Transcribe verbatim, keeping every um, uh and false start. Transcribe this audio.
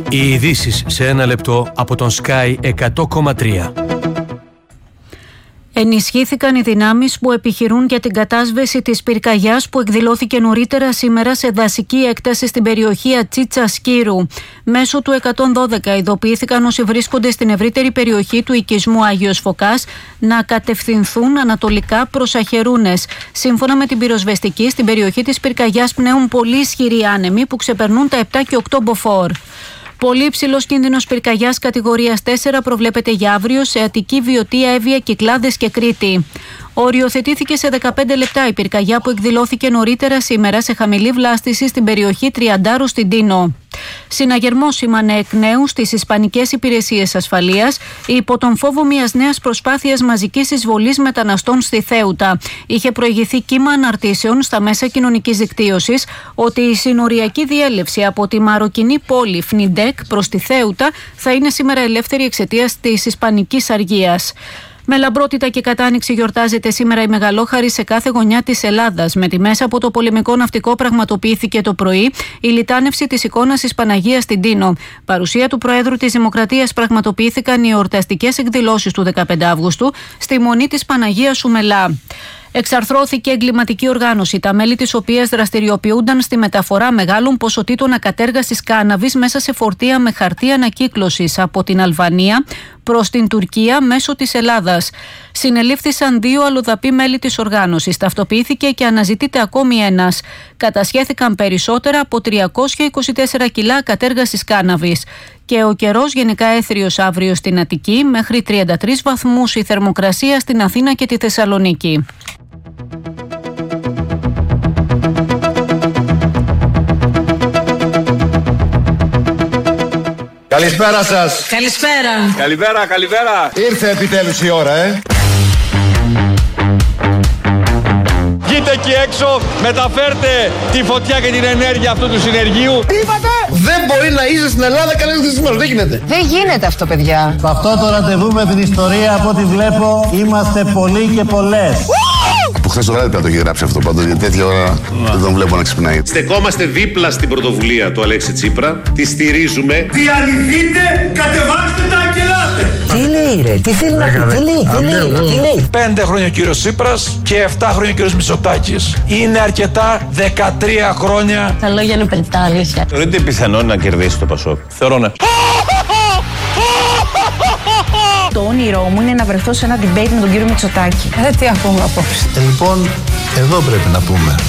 Οι ειδήσεις σε ένα λεπτό από τον Sky εκατό κόμμα τρία. Ενισχύθηκαν οι δυνάμεις που επιχειρούν για την κατάσβεση της πυρκαγιάς που εκδηλώθηκε νωρίτερα σήμερα σε δασική έκταση στην περιοχή Ατσίτσα Σκύρου. Μέσω του εκατόν δώδεκα ειδοποιήθηκαν όσοι βρίσκονται στην ευρύτερη περιοχή του οικισμού Άγιος Φωκάς να κατευθυνθούν ανατολικά προς Αχερούνες. Σύμφωνα με την πυροσβεστική, στην περιοχή της πυρκαγιάς πνέουν πολύ ισχυροί άνεμοι που ξεπερνούν τα επτά και οκτώ μποφόρ. Πολύ υψηλός κίνδυνος πυρκαγιάς κατηγορίας τέσσερα προβλέπεται για αύριο σε Αττική, Βιωτία, Εύβοια, Κυκλάδες και Κρήτη. Οριοθετήθηκε σε δεκαπέντε λεπτά η πυρκαγιά που εκδηλώθηκε νωρίτερα σήμερα σε χαμηλή βλάστηση στην περιοχή Τριαντάρου στην Τίνο. Συναγερμό σήμανε εκ νέου στις Ισπανικές Υπηρεσίες Ασφαλείας υπό τον φόβο μιας νέας προσπάθειας μαζικής εισβολής μεταναστών στη Θέουτα. Είχε προηγηθεί κύμα αναρτήσεων στα μέσα κοινωνικής δικτύωσης ότι η συνοριακή διέλευση από τη μαροκινή πόλη Φνιντέκ προς τη Θέουτα θα είναι σήμερα ελεύθερη εξαιτίας της Ισπανικής αργίας. Με λαμπρότητα και κατάνοιξη γιορτάζεται σήμερα η Μεγαλόχαρη σε κάθε γωνιά της Ελλάδας. Με τη μέσα από το πολεμικό ναυτικό πραγματοποιήθηκε το πρωί η λιτάνευση της εικόνας της Παναγίας στην Τίνο. Παρουσία του Προέδρου της Δημοκρατίας πραγματοποιήθηκαν οι εορταστικές εκδηλώσεις του δεκαπέντε Αυγούστου στη Μονή της Παναγίας Σουμελά. Εξαρθρώθηκε εγκληματική οργάνωση, τα μέλη της οποίας δραστηριοποιούνταν στη μεταφορά μεγάλων ποσοτήτων ακατέργαστης κάναβης μέσα σε φορτία με χαρτί ανακύκλωσης από την Αλβανία προς την Τουρκία μέσω της Ελλάδας. Συνελήφθησαν δύο αλλοδαποί μέλη της οργάνωσης. Ταυτοποιήθηκε και αναζητείται ακόμη ένας. Κατασχέθηκαν περισσότερα από τριακόσια είκοσι τέσσερα κιλά ακατέργαστης κάναβης. Και ο καιρός γενικά έθριος αύριο στην Αττική, μέχρι τριάντα τρεις βαθμούς η θερμοκρασία στην Αθήνα και τη Θεσσαλονίκη. Καλησπέρα σας. Καλησπέρα. Καλημέρα, καλημέρα. Ήρθε επιτέλους η ώρα, ε. Βγείτε εκεί έξω, μεταφέρτε τη φωτιά και την ενέργεια αυτού του συνεργείου. Τι είπατε? Δεν μπορεί να είσαι στην Ελλάδα κανένας χρησιμός, δεν γίνεται. Δεν γίνεται αυτό, παιδιά. Σε αυτό το ραντεβού με την ιστορία, από ό,τι βλέπω, είμαστε πολλοί και πολλές. Από χθες το βράδυ πρέπει να το έχει γράψει αυτό πάντως, γιατί τέτοια ώρα δεν τον βλέπω να ξυπνάει. Στεκόμαστε δίπλα στην πρωτοβουλία του Αλέξη Τσίπρα, τη στηρίζουμε. Διαλυθείτε, κατεβάστε τα και ελάτε. Τι λέει ρε, τι θέλει να πει, τι λέει, τι λέει, τι λέει. Πέντε χρόνια ο κύριος Τσίπρας και εφτά χρόνια ο κύριος Μητσοτάκης. Είναι αρκετά δεκατρία χρόνια. Τα λόγια είναι πεντάλισια. Θεωρείτε πιθανό να κερδίσει το Πασόκ? Θεωρώ ναι. Το όνειρό μου είναι να βρεθώ σε ένα debate με τον κύριο Μητσοτάκη. Ε, τι ακούμε απόψε. Ε, λοιπόν, εδώ πρέπει να πούμε.